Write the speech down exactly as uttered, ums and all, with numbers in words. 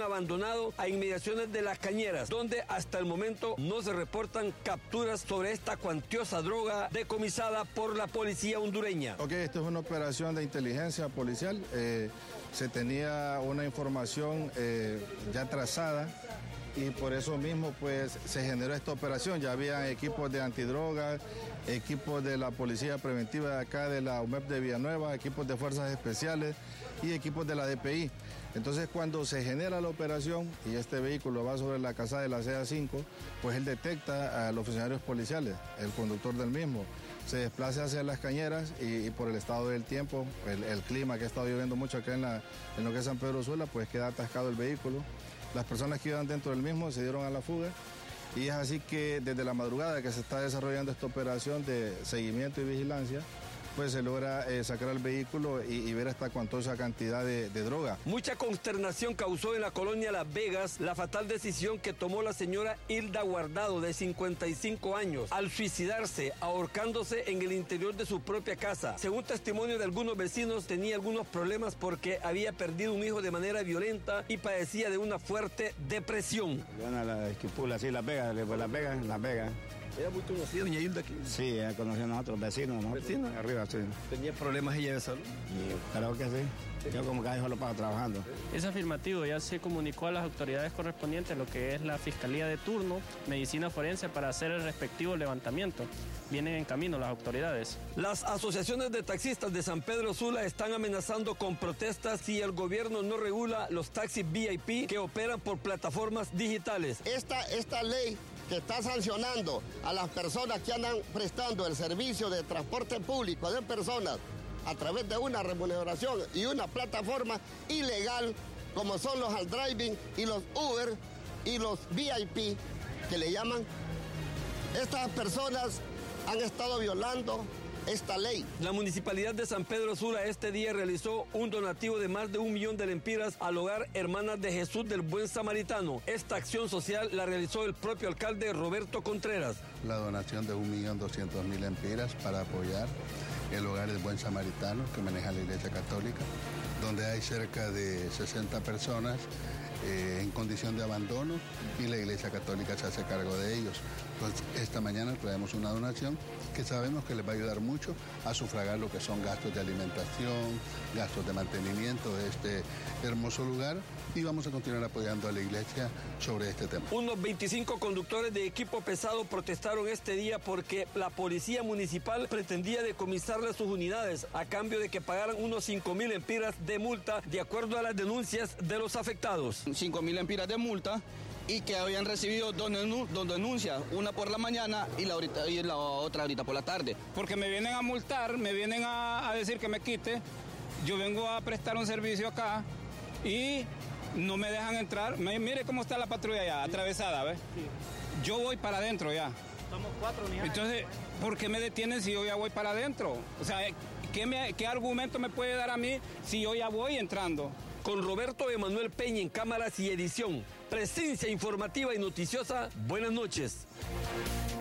abandonado a inmediaciones de Las Cañeras, donde hasta el momento no se reportan capturas sobre esta cuantiosa droga decomisada por la policía hondureña. Ok, esto es una operación de inteligencia policial. Eh, se tenía una información eh, ya trazada y por eso mismo pues se generó esta operación. Ya había equipos de antidrogas, equipos de la Policía Preventiva de acá de la U M E P de Villanueva, equipos de Fuerzas Especiales y equipos de la D P I. Entonces cuando se genera la operación y este vehículo va sobre la casa de la C E A cinco, pues él detecta a los funcionarios policiales, el conductor del mismo. Se desplaza hacia Las Cañeras y, y por el estado del tiempo, el, el clima que ha estado lloviendo mucho acá en, la, en lo que es San Pedro Sula, pues queda atascado el vehículo. Las personas que iban dentro del mismo se dieron a la fuga y es así que desde la madrugada que se está desarrollando esta operación de seguimiento y vigilancia, pues se logra eh, sacar al vehículo y, y ver esta cuantiosa cantidad de, de droga. Mucha consternación causó en la colonia Las Vegas la fatal decisión que tomó la señora Hilda Guardado, de cincuenta y cinco años, al suicidarse, ahorcándose en el interior de su propia casa. Según testimonio de algunos vecinos, tenía algunos problemas porque había perdido un hijo de manera violenta y padecía de una fuerte depresión. Bueno, la esquipula, sí, Las Vegas, pues Las Vegas, Las Vegas. ¿Era muy conocida doña Hilda aquí? Sí, ella conoció a nosotros, vecinos, ¿no? ¿Vecinos? Arriba, sí. ¿Tenía problemas ella de salud? Y creo que sí. Yo como cada hijo lo pago trabajando. Es afirmativo, ya se comunicó a las autoridades correspondientes, lo que es la Fiscalía de turno, Medicina Forense, para hacer el respectivo levantamiento. Vienen en camino las autoridades. Las asociaciones de taxistas de San Pedro Sula están amenazando con protestas si el gobierno no regula los taxis V I P que operan por plataformas digitales. Esta, esta ley que está sancionando a las personas que andan prestando el servicio de transporte público de personas a través de una remuneración y una plataforma ilegal, como son los Al Driving y los Uber y los V I P, que le llaman. Estas personas han estado violando esta ley. La Municipalidad de San Pedro Sula este día realizó un donativo de más de un millón de lempiras al hogar Hermanas de Jesús del Buen Samaritano. Esta acción social la realizó el propio alcalde Roberto Contreras. La donación de un millón doscientos mil lempiras para apoyar el hogar del Buen Samaritano que maneja la Iglesia Católica, donde hay cerca de sesenta personas eh, en condición de abandono y la Iglesia Católica se hace cargo de ellos. Entonces, esta mañana traemos una donación que sabemos que les va a ayudar mucho a sufragar lo que son gastos de alimentación, gastos de mantenimiento de este hermoso lugar y vamos a continuar apoyando a la iglesia sobre este tema. Unos veinticinco conductores de equipo pesado protestaron este día porque la policía municipal pretendía decomisarles sus unidades a cambio de que pagaran unos cinco mil lempiras de multa, de acuerdo a las denuncias de los afectados. cinco mil lempiras de multa y que habían recibido dos, dos denuncias, una por la mañana y la, ahorita, y la otra ahorita por la tarde. Porque me vienen a multar, me vienen a, a decir que me quite, yo vengo a prestar un servicio acá y no me dejan entrar. Me, mire cómo está la patrulla ya, atravesada, ¿ves? Sí. Yo voy para adentro ya. Somos cuatro unidades. Entonces, ¿por qué me detienen si yo ya voy para adentro? O sea, ¿qué, me, qué argumento me puede dar a mí si yo ya voy entrando? Con Roberto Emanuel Peña en cámaras y edición. Presencia informativa y noticiosa. Buenas noches.